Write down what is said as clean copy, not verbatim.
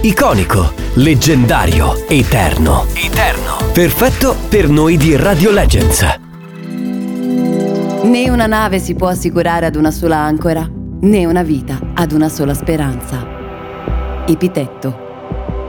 Iconico, leggendario, eterno. Perfetto per noi di Radio Legends. Né una nave si può assicurare ad una sola ancora, né una vita ad una sola speranza. Epitetto.